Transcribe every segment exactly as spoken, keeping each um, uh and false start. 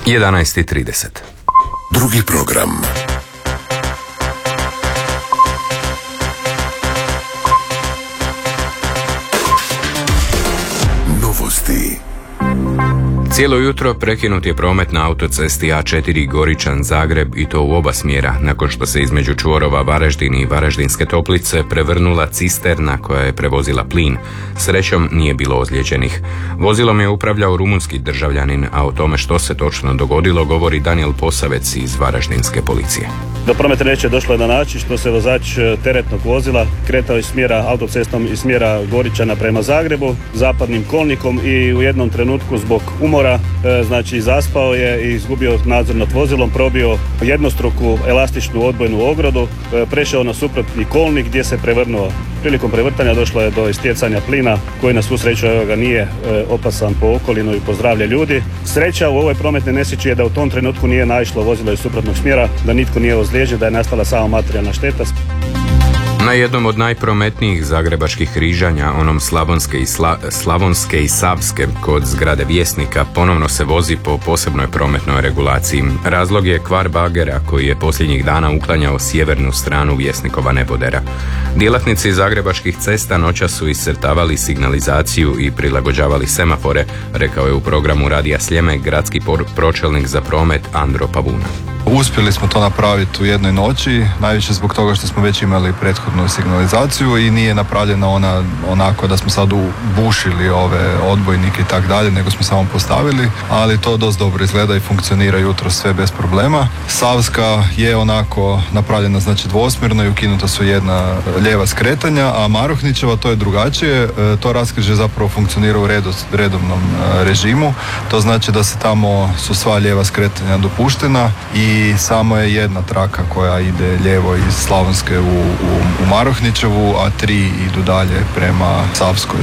jedanaest i trideset. Drugi program. Novosti. Cijelo jutro prekinut je promet na autocesti A četiri Goričan-Zagreb i to u oba smjera, nakon što se između čvorova Varaždin i Varaždinske Toplice prevrnula cisterna koja je prevozila plin. Srećom nije bilo ozlijeđenih. Vozilom je upravljao rumunski državljanin, a o tome što se točno dogodilo govori Danijel Posavec iz Varaždinske policije. Do prometne nesreće došlo je na način što se vozač teretnog vozila kretao iz smjera autocestom iz smjera Goričana prema Zagrebu, zapadnim kolnikom i u jednom trenutku zbog umora, e, znači zaspao je i izgubio nadzor nad vozilom, probio jednostruku elastičnu odbojnu ogradu, e, prešao na suprotni kolnik gdje se prevrnuo. Prilikom prevrtanja došlo je do istjecanja plina koji na svu sreću evo ga nije e, opasan po okolinu i po zdravlje ljudi. Sreća u ovoj prometnoj nesreći je da u tom trenutku nije naišlo vozilo iz suprotnog smjera, da nitko nije ozlijeđen, da je nastala samo materijalna šteta. Na jednom od najprometnijih zagrebačkih križanja, onom Slavonske i, Sla, Slavonske i Savske, kod zgrade Vjesnika, ponovno se vozi po posebnoj prometnoj regulaciji. Razlog je kvar bagera koji je posljednjih dana uklanjao sjevernu stranu Vjesnikova nebodera. Djelatnici zagrebačkih cesta noćas su iscrtavali signalizaciju i prilagođavali semafore, rekao je u programu Radija Sljeme gradski pročelnik za promet Andro Pavuna. Uspjeli smo to napraviti u jednoj noći, najviše zbog toga što smo već imali prethodnu signalizaciju i nije napravljena ona onako da smo sad ubušili ove odbojnike i tak dalje, nego smo samo postavili, ali to dosta dobro izgleda i funkcionira jutro sve bez problema. Savska je onako napravljena znači dvosmjerno i ukinuta su jedna lijeva skretanja, a Maruhnićeva to je drugačije, to raskrižje zapravo funkcionira u redu, redovnom režimu, to znači da se tamo su sva lijeva skretanja dopuštena i i samo je jedna traka koja ide lijevo iz Slavonske u, u, u Maruhnićevu, a tri idu dalje prema Savskoj.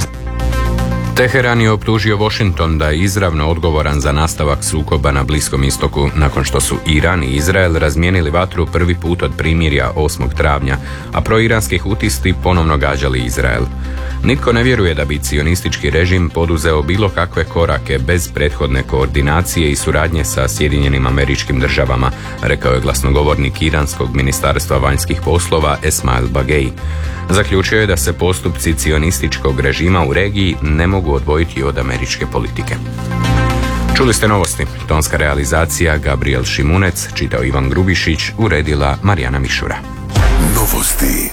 Teheran je optužio Washington da je izravno odgovoran za nastavak sukoba na Bliskom istoku nakon što su Iran i Izrael razmijenili vatru prvi put od primirja osmog travnja, a proiranski hutisti ponovno gađali Izrael. Nitko ne vjeruje da bi cionistički režim poduzeo bilo kakve korake bez prethodne koordinacije i suradnje sa Sjedinjenim Američkim Državama, rekao je glasnogovornik Iranskog ministarstva vanjskih poslova Esmail Bagej. Zaključio je da se postupci cionističkog režima u regiji ne mogu odvojiti od američke politike. Čuli ste novosti. Tonska realizacija Gabriel Šimunec, čitao Ivan Grubišić, uredila Marijana Mišura. Novosti.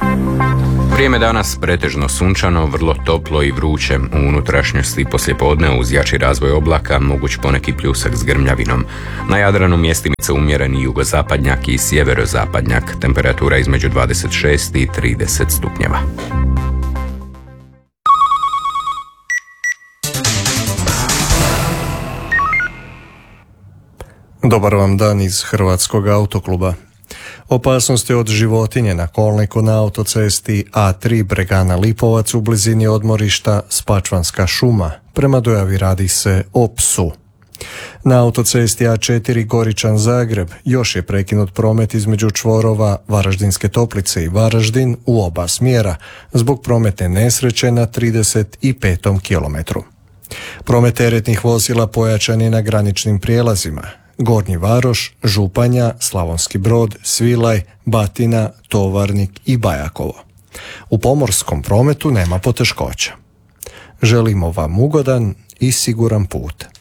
Vrijeme danas pretežno sunčano, vrlo toplo i vruće. U unutrašnjosti poslijepodne uz jači razvoj oblaka moguć poneki pljusak s grmljavinom. Na Jadranu mjestimice umjereni jugozapadnjak i sjeverozapadnjak. Temperatura između dvadeset šest i trideset stupnjeva. Dobar vam dan iz Hrvatskog autokluba. Opasnosti od životinje na kolniku na autocesti A tri Bregana Lipovac u blizini odmorišta Spačvanska šuma. Prema dojavi radi se o psu. Na autocesti A četiri Goričan Zagreb još je prekinut promet između čvorova Varaždinske Toplice i Varaždin u oba smjera zbog prometne nesreće na trideset petom kilometru. Promet teretnih vozila pojačan je na graničnim prijelazima Gornji Varoš, Županja, Slavonski Brod, Svilaj, Batina, Tovarnik i Bajakovo. U pomorskom prometu nema poteškoća. Želimo vam ugodan i siguran put.